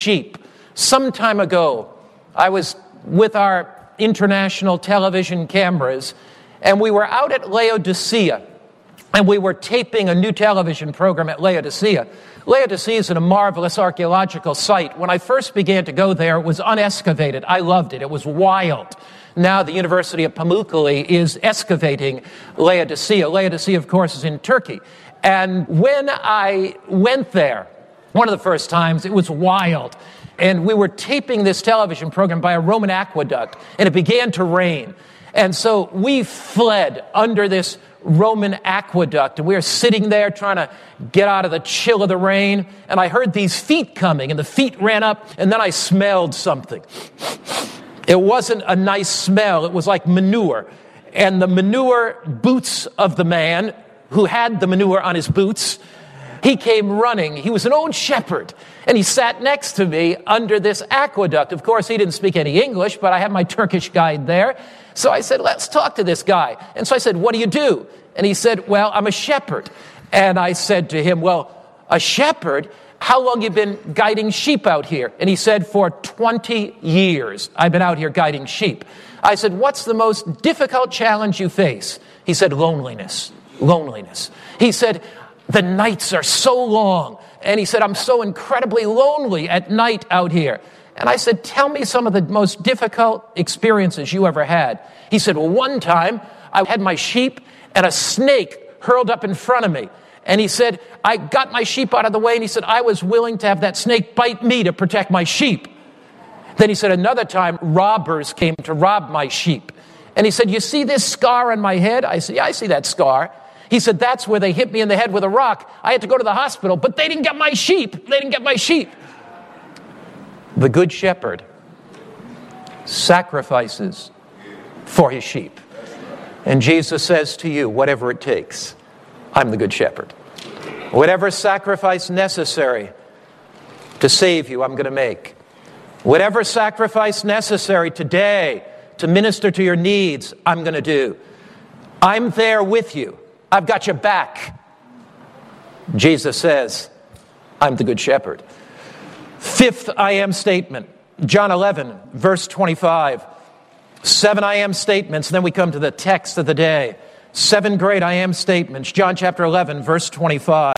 sheep. Some time ago, I was with our international television cameras, and we were out at Laodicea, and we were taping a new television program at Laodicea. Laodicea is a marvelous archaeological site. When I first began to go there, it was unexcavated. I loved it. It was wild. Now the University of Pamukkale is excavating Laodicea. Laodicea, of course, is in Turkey. And when I went there, one of the first times, it was wild. And we were taping this television program by a Roman aqueduct, and it began to rain. And so we fled under this Roman aqueduct, and we were sitting there trying to get out of the chill of the rain, and I heard these feet coming, and the feet ran up, and then I smelled something. It wasn't a nice smell. It was like manure. And the manure boots of the man who had the manure on his boots, he came running. He was an old shepherd, and he sat next to me under this aqueduct. Of course, he didn't speak any English, but I had my Turkish guide there. So I said, let's talk to this guy. And so I said, what do you do? And he said, well, I'm a shepherd. And I said to him, well, a shepherd? How long have you been guiding sheep out here? And he said, for 20 years, I've been out here guiding sheep. I said, what's the most difficult challenge you face? He said, loneliness. Loneliness. He said, the nights are so long. And he said, I'm so incredibly lonely at night out here. And I said, tell me some of the most difficult experiences you ever had. He said, well, one time I had my sheep and a snake hurled up in front of me. And he said, I got my sheep out of the way, and he said, I was willing to have that snake bite me to protect my sheep. Then he said, another time, robbers came to rob my sheep. And he said, you see this scar on my head? I said, yeah, I see that scar. He said, that's where they hit me in the head with a rock. I had to go to the hospital, but they didn't get my sheep. They didn't get my sheep. The good shepherd sacrifices for his sheep. And Jesus says to you, whatever it takes, I'm the good shepherd. Whatever sacrifice necessary to save you, I'm going to make. Whatever sacrifice necessary today to minister to your needs, I'm going to do. I'm there with you. I've got your back. Jesus says, I'm the good shepherd. Fifth I am statement, John 11, verse 25. 7 I am statements, and then we come to the text of the day. 7 great I am statements. John chapter 11, verse 25.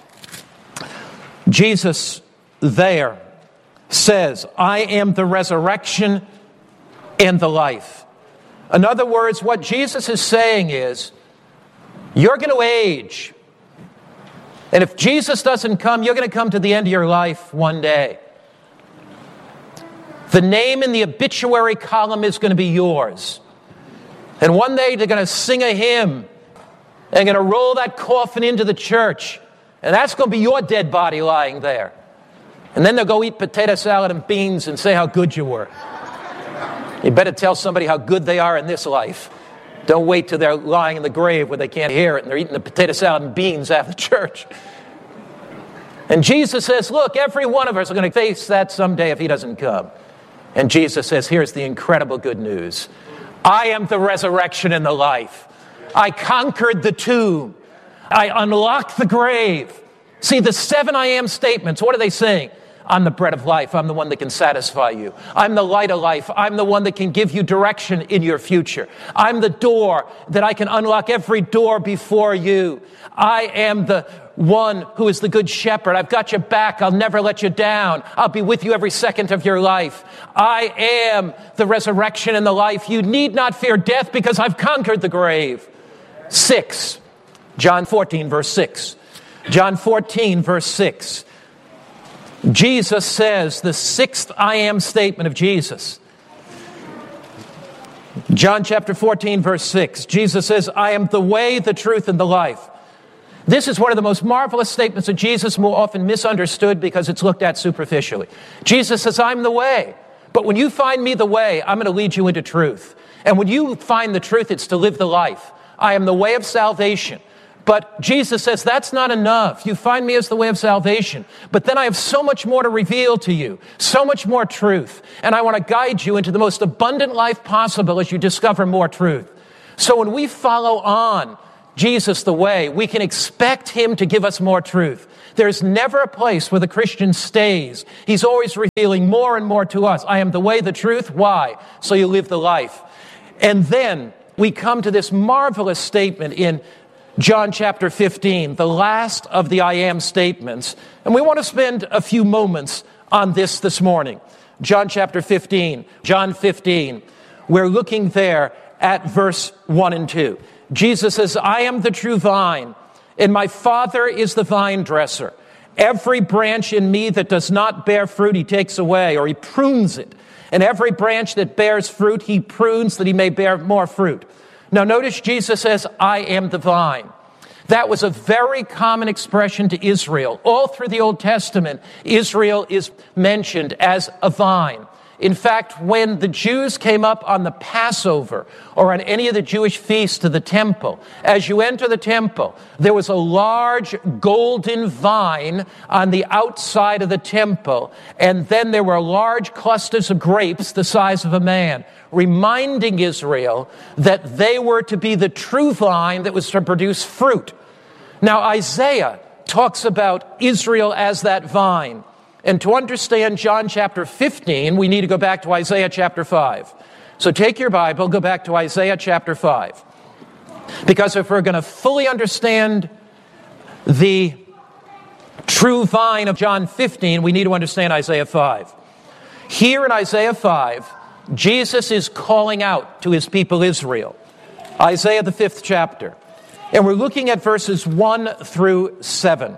Jesus there says, I am the resurrection and the life. In other words, what Jesus is saying is, you're going to age. And if Jesus doesn't come, you're going to come to the end of your life one day. The name in the obituary column is going to be yours. And one day they're going to sing a hymn. They're going to roll that coffin into the church. And that's going to be your dead body lying there. And then they'll go eat potato salad and beans and say how good you were. You better tell somebody how good they are in this life. Don't wait till they're lying in the grave where they can't hear it and they're eating the potato salad and beans after church. And Jesus says, look, every one of us are going to face that someday if he doesn't come. And Jesus says, here's the incredible good news. I am the resurrection and the life. I conquered the tomb. I unlocked the grave. See, the 7 I am statements, what are they saying? I'm the bread of life. I'm the one that can satisfy you. I'm the light of life. I'm the one that can give you direction in your future. I'm the door that I can unlock every door before you. I am the one who is the good shepherd. I've got your back. I'll never let you down. I'll be with you every second of your life. I am the resurrection and the life. You need not fear death because I've conquered the grave. 6, John 14, verse 6. John 14, verse 6. Jesus says, the 6th I am statement of Jesus. John chapter 14, verse 6. Jesus says, I am the way, the truth, and the life. This is one of the most marvelous statements of Jesus, more often misunderstood because it's looked at superficially. Jesus says, I'm the way. But when you find me the way, I'm going to lead you into truth. And when you find the truth, it's to live the life. I am the way of salvation. But Jesus says, that's not enough. You find me as the way of salvation. But then I have so much more to reveal to you, so much more truth. And I want to guide you into the most abundant life possible as you discover more truth. So when we follow on Jesus the way, we can expect him to give us more truth. There's never a place where the Christian stays. He's always revealing more and more to us. I am the way, the truth. Why? So you live the life. And then we come to this marvelous statement in John chapter 15, the last of the I am statements. And we want to spend a few moments on this morning. John chapter 15, John 15. We're looking there at verse 1 and 2. Jesus says, I am the true vine, and my Father is the vine dresser. Every branch in me that does not bear fruit, he takes away, or he prunes it. And every branch that bears fruit, he prunes that he may bear more fruit. Now notice Jesus says, I am the vine. That was a very common expression to Israel. All through the Old Testament, Israel is mentioned as a vine. In fact, when the Jews came up on the Passover or on any of the Jewish feasts to the temple, as you enter the temple, there was a large golden vine on the outside of the temple, and then there were large clusters of grapes the size of a man, reminding Israel that they were to be the true vine that was to produce fruit. Now, Isaiah talks about Israel as that vine. And to understand John chapter 15, we need to go back to Isaiah chapter 5. So take your Bible, go back to Isaiah chapter 5. Because if we're going to fully understand the true vine of John 15, we need to understand Isaiah 5. Here in Isaiah 5, Jesus is calling out to his people Israel. Isaiah the 5th chapter. And we're looking at verses 1 through 7.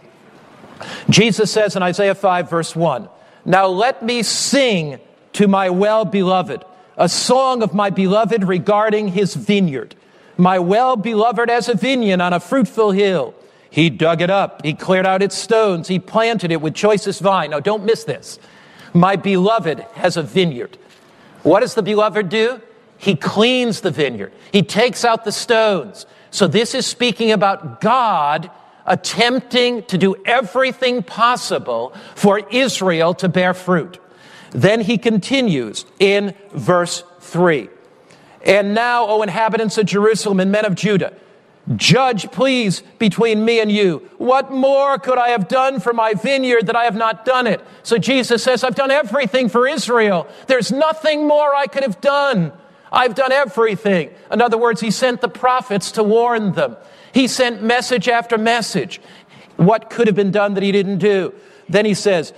Jesus says in Isaiah 5, verse 1, Now let me sing to my well-beloved, a song of my beloved regarding his vineyard. My well-beloved as a vineyard on a fruitful hill. He dug it up. He cleared out its stones. He planted it with choicest vine. Now don't miss this. My beloved has a vineyard. What does the beloved do? He cleans the vineyard. He takes out the stones. So this is speaking about God attempting to do everything possible for Israel to bear fruit. Then he continues in verse 3. And now, O inhabitants of Jerusalem and men of Judah, judge, please, between me and you. What more could I have done for my vineyard that I have not done it? So Jesus says, I've done everything for Israel. There's nothing more I could have done. I've done everything. In other words, he sent the prophets to warn them. He sent message after message. What could have been done that he didn't do? Then he says,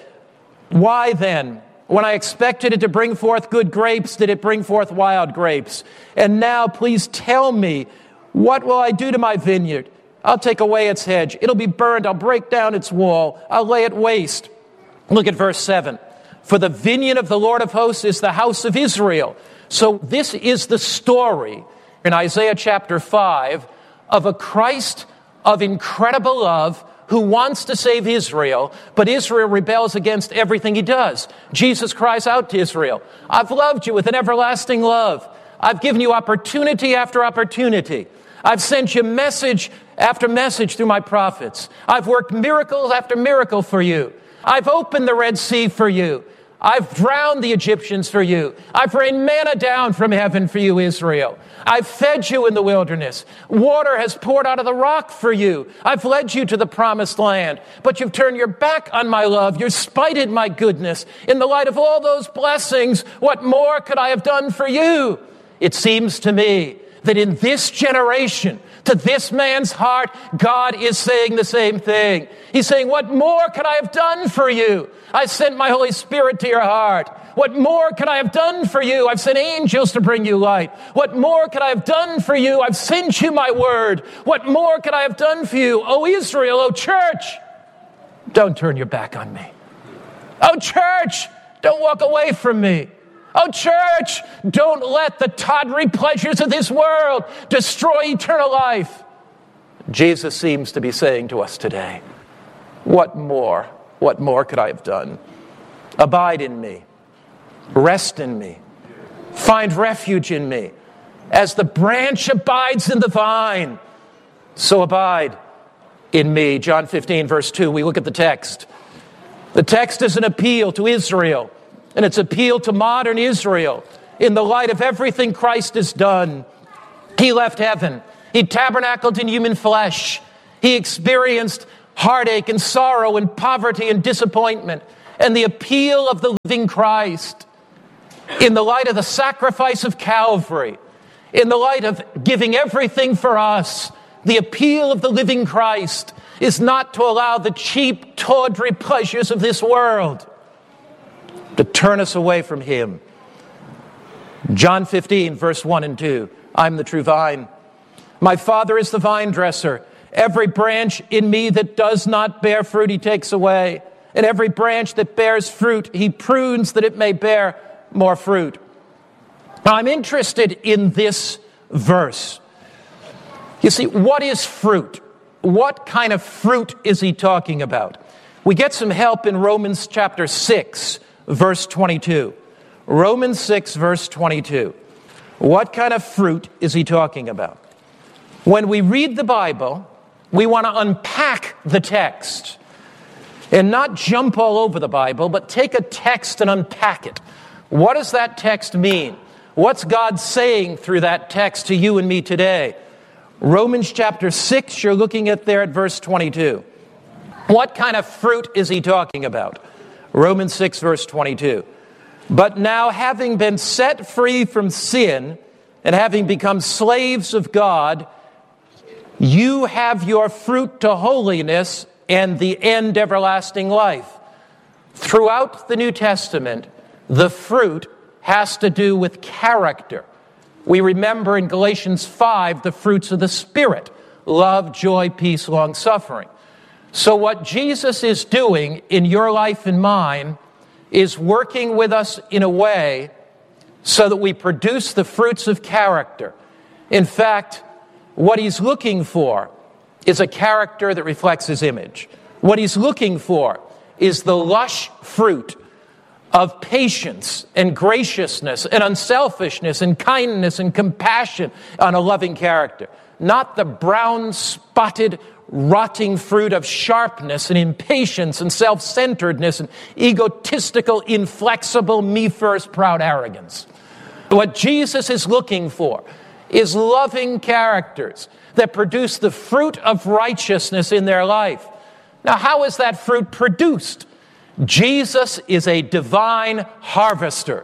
why then, when I expected it to bring forth good grapes, did it bring forth wild grapes? And now please tell me, what will I do to my vineyard? I'll take away its hedge. It'll be burned. I'll break down its wall. I'll lay it waste. Look at verse 7. For the vineyard of the Lord of hosts is the house of Israel. So this is the story in Isaiah chapter 5 of a Christ of incredible love who wants to save Israel, but Israel rebels against everything he does. Jesus cries out to Israel, I've loved you with an everlasting love. I've given you opportunity after opportunity. I've sent you message after message through my prophets. I've worked miracle after miracle for you. I've opened the Red Sea for you. I've drowned the Egyptians for you. I've rained manna down from heaven for you, Israel. I've fed you in the wilderness. Water has poured out of the rock for you. I've led you to the promised land. But you've turned your back on my love. You've spited my goodness. In the light of all those blessings, what more could I have done for you? It seems to me that in this generation, to this man's heart, God is saying the same thing. He's saying, what more could I have done for you? I sent my Holy Spirit to your heart. What more could I have done for you? I've sent angels to bring you light. What more could I have done for you? I've sent you my word. What more could I have done for you? Oh, Israel, oh, church, don't turn your back on me. Oh, church, don't walk away from me. Oh, church, don't let the tawdry pleasures of this world destroy eternal life. Jesus seems to be saying to us today, what more could I have done? Abide in me. Rest in me. Find refuge in me. As the branch abides in the vine, so abide in me. John 15, verse 2, we look at the text. The text is an appeal to Israel, and it's an appeal to modern Israel in the light of everything Christ has done. He left heaven. He tabernacled in human flesh. He experienced heartache and sorrow and poverty and disappointment. And the appeal of the living Christ, in the light of the sacrifice of Calvary, in the light of giving everything for us, the appeal of the living Christ is not to allow the cheap, tawdry pleasures of this world to turn us away from Him. John 15, verse 1 and 2. I'm the true vine. My Father is the vine dresser. Every branch in me that does not bear fruit, He takes away. And every branch that bears fruit, He prunes that it may bear more fruit. Now, I'm interested in this verse. You see, what is fruit? What kind of fruit is he talking about? We get some help in Romans chapter 6, verse 22. Romans 6, verse 22. What kind of fruit is he talking about? When we read the Bible, we want to unpack the text and not jump all over the Bible, but take a text and unpack it. What does that text mean? What's God saying through that text to you and me today? Romans chapter 6, you're looking at there at verse 22. What kind of fruit is he talking about? Romans 6, verse 22. But now, having been set free from sin and having become slaves of God, you have your fruit to holiness and the end everlasting life. Throughout the New Testament, the fruit has to do with character. We remember in Galatians 5 the fruits of the Spirit: love, joy, peace, long-suffering. So what Jesus is doing in your life and mine is working with us in a way so that we produce the fruits of character. In fact, what he's looking for is a character that reflects his image. What he's looking for is the lush fruit of patience and graciousness and unselfishness and kindness and compassion on a loving character. Not the brown, spotted, rotting fruit of sharpness and impatience and self-centeredness and egotistical, inflexible, me-first, proud arrogance. What Jesus is looking for is loving characters that produce the fruit of righteousness in their life. Now, how is that fruit produced? Jesus is a divine harvester.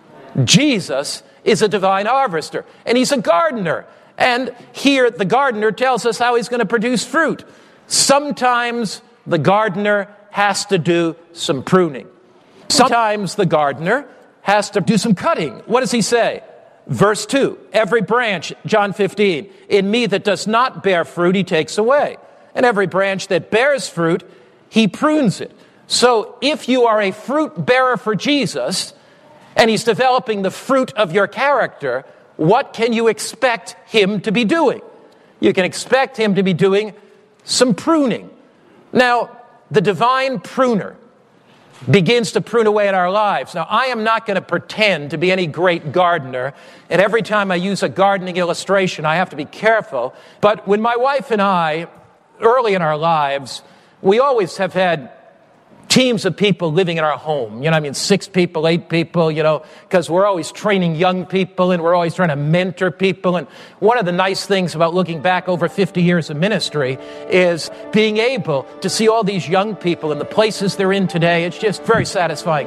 Jesus is a divine harvester, and he's a gardener. And here the gardener tells us how he's going to produce fruit. Sometimes the gardener has to do some pruning. Sometimes the gardener has to do some cutting. What does he say? Verse 2, every branch, John 15, in me that does not bear fruit, he takes away. And every branch that bears fruit, he prunes it. So if you are a fruit bearer for Jesus, and he's developing the fruit of your character, what can you expect him to be doing? You can expect him to be doing some pruning. Now, the divine pruner begins to prune away in our lives. Now, I am not going to pretend to be any great gardener, and every time I use a gardening illustration, I have to be careful. But when my wife and I, early in our lives, we always have had teams of people living in our home. 6 people, 8 people, because we're always training young people and we're always trying to mentor people. And one of the nice things about looking back over 50 years of ministry is being able to see all these young people and the places they're in today. It's just very satisfying.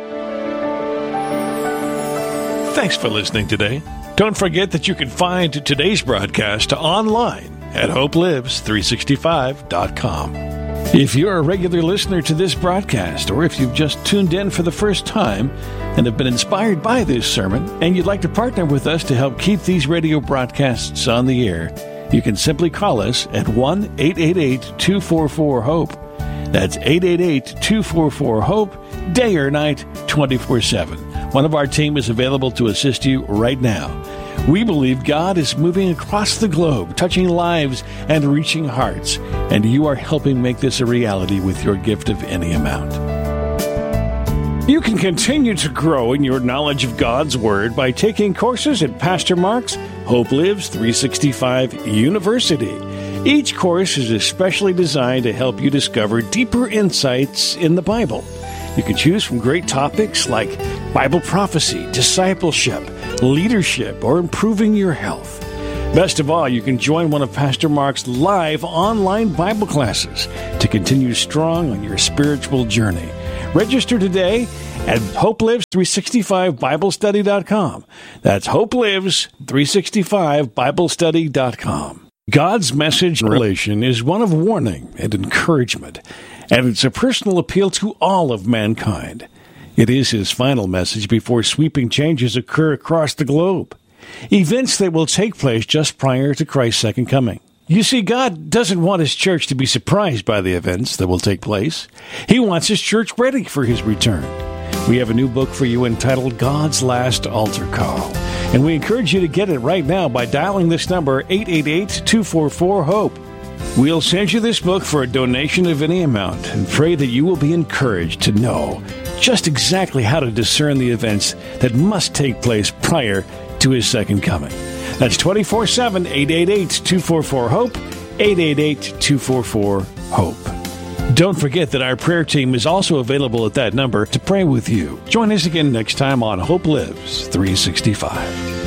Thanks for listening today. Don't forget that you can find today's broadcast online at hopelives365.com. If you're a regular listener to this broadcast, or if you've just tuned in for the first time and have been inspired by this sermon, and you'd like to partner with us to help keep these radio broadcasts on the air, you can simply call us at 1-888-244-HOPE. That's 888-244-HOPE, day or night, 24/7. One of our team is available to assist you right now. We believe God is moving across the globe, touching lives and reaching hearts, and you are helping make this a reality with your gift of any amount. You can continue to grow in your knowledge of God's Word by taking courses at Pastor Mark's Hope Lives 365 University. Each course is especially designed to help you discover deeper insights in the Bible. You can choose from great topics like Bible prophecy, discipleship, leadership, or improving your health. Best of all, you can join one of Pastor Mark's live online Bible classes to continue strong on your spiritual journey. Register today at HopeLives365BibleStudy.com. That's HopeLives365BibleStudy.com. God's message in relation is one of warning and encouragement, and it's a personal appeal to all of mankind. It is his final message before sweeping changes occur across the globe, events that will take place just prior to Christ's second coming. You see, God doesn't want his church to be surprised by the events that will take place. He wants his church ready for his return. We have a new book for you entitled God's Last Altar Call, and we encourage you to get it right now by dialing this number, 888-244-HOPE. We'll send you this book for a donation of any amount and pray that you will be encouraged to know just exactly how to discern the events that must take place prior to his second coming. That's 24/7, 888-244-HOPE, 888-244-HOPE. Don't forget that our prayer team is also available at that number to pray with you. Join us again next time on Hope Lives 365.